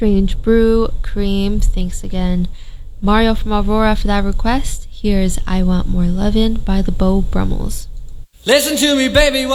Strange Brew, Cream. Thanks again, Mario from Aurora, for that request. Here's I Want More Lovin' by the Beau Brummels. Listen to me, baby.